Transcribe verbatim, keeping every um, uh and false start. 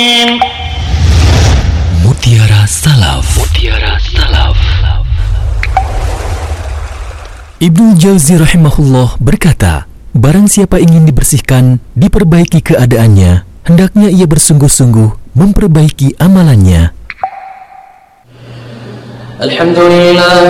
Mutiara Salaf. Mutiara Salaf. Ibnu Jauzi rahimahullah berkata, barang siapa ingin dibersihkan, diperbaiki keadaannya, hendaknya ia bersungguh-sungguh memperbaiki amalannya. Alhamdulillah